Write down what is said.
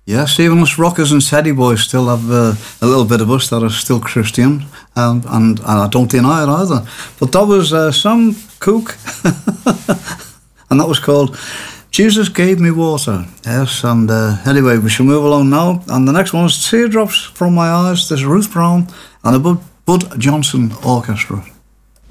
Yeah, Stephen, us rockers and Teddy Boys still have a little bit of us that are still Christian, and I don't deny it either. But that was Sam Cooke, and that was called Jesus Gave Me Water. Yes, and anyway, we shall move along now. And the next one is Teardrops from My Eyes. There's Ruth Brown and a Bud Johnson Orchestra.